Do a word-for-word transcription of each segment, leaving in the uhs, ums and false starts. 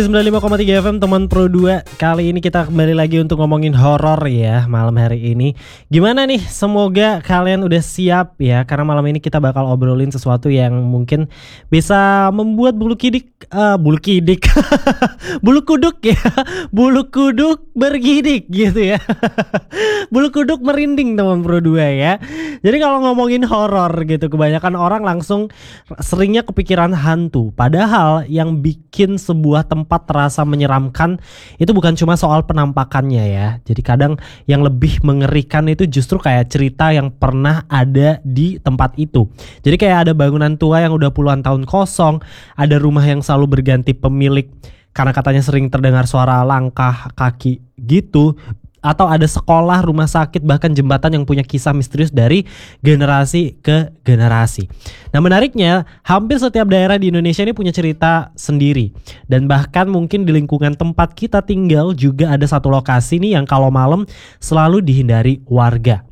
sembilan puluh lima koma tiga F M teman Pro dua. Kali ini kita kembali lagi untuk ngomongin horor ya malam hari ini. Gimana nih? Semoga kalian udah siap ya, karena malam ini kita bakal obrolin sesuatu yang mungkin bisa membuat bulu kidik uh, bulu kidik bulu kuduk ya bulu kuduk bergidik gitu ya. Bulu kuduk merinding teman Pro dua ya. Jadi kalau ngomongin horor gitu, kebanyakan orang langsung seringnya kepikiran hantu. Padahal yang bikin sebuah tempat terasa menyeramkan itu bukan cuma soal penampakannya ya. Jadi kadang yang lebih mengerikan itu justru kayak cerita yang pernah ada di tempat itu. Jadi kayak ada bangunan tua yang udah puluhan tahun kosong, ada rumah yang selalu berganti pemilik karena katanya sering terdengar suara langkah kaki gitu. Atau ada sekolah, rumah sakit, bahkan jembatan yang punya kisah misterius dari generasi ke generasi. Nah menariknya, hampir setiap daerah di Indonesia ini punya cerita sendiri. Dan bahkan mungkin di lingkungan tempat kita tinggal juga ada satu lokasi nih yang kalau malam selalu dihindari warga.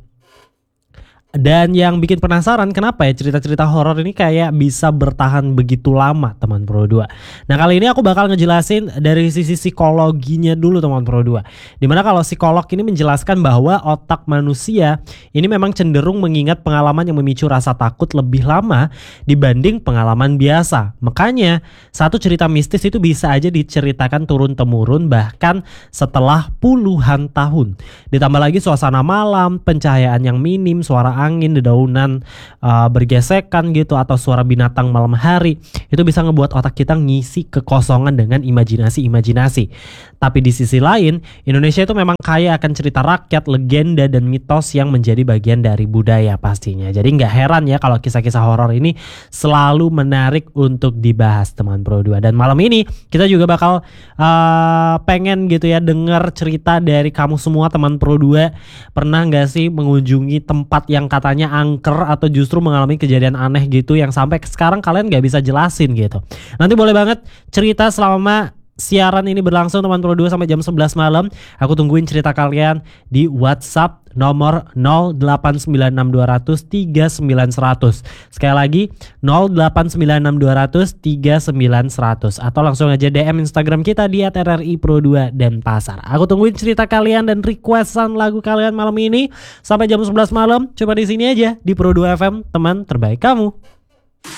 Dan yang bikin penasaran kenapa ya cerita-cerita horor ini kayak bisa bertahan begitu lama teman Pro dua. Nah kali ini aku bakal ngejelasin dari sisi psikologinya dulu teman Pro dua. Dimana kalau psikolog ini menjelaskan bahwa otak manusia ini memang cenderung mengingat pengalaman yang memicu rasa takut lebih lama dibanding pengalaman biasa. Makanya satu cerita mistis itu bisa aja diceritakan turun-temurun bahkan setelah puluhan tahun. Ditambah lagi suasana malam, pencahayaan yang minim, suara angin, dedaunan uh, bergesekan gitu, atau suara binatang malam hari, itu bisa ngebuat otak kita ngisi kekosongan dengan imajinasi-imajinasi. Tapi di sisi lain, Indonesia itu memang kaya akan cerita rakyat, legenda, dan mitos yang menjadi bagian dari budaya pastinya. Jadi nggak heran ya kalau kisah-kisah horor ini selalu menarik untuk dibahas teman Pro dua. Dan malam ini kita juga bakal uh, pengen gitu ya dengar cerita dari kamu semua teman Pro dua. Pernah nggak sih mengunjungi tempat yang katanya angker atau justru mengalami kejadian aneh gitu yang sampai sekarang kalian gak bisa jelasin gitu. Nanti boleh banget cerita selama siaran ini berlangsung teman Pro dua sampai jam sebelas malam. Aku tungguin cerita kalian di WhatsApp nomor nol delapan sembilan enam dua nol nol tiga sembilan satu nol nol. Sekali lagi nol delapan sembilan enam dua nol nol tiga sembilan satu nol nol, atau langsung aja D M Instagram kita di at r r i pro dua Denpasar. Aku tungguin cerita kalian dan requestan lagu kalian malam ini sampai jam sebelas malam. Coba di sini aja di Pro dua F M, teman terbaik kamu.